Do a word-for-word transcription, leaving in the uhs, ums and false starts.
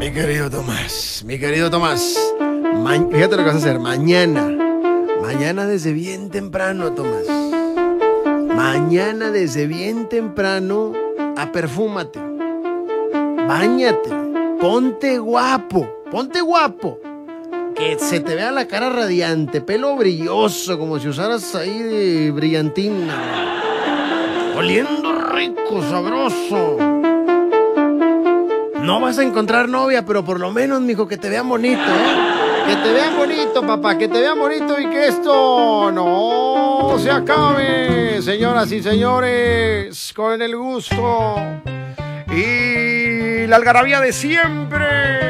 Mi querido Tomás, mi querido Tomás, ma fíjate lo que vas a hacer mañana. Mañana desde bien temprano, Tomás. Mañana desde bien temprano, aperfúmate. Báñate. Ponte guapo. Ponte guapo. Que se te vea la cara radiante, pelo brilloso, como si usaras ahí de brillantina. Oliendo rico, sabroso. No vas a encontrar novia, pero por lo menos, mijo, que te vean bonito, ¿eh? Que te vean bonito, papá, que te vean bonito y que esto no se acabe, señoras y señores, con el gusto y la algarabía de siempre.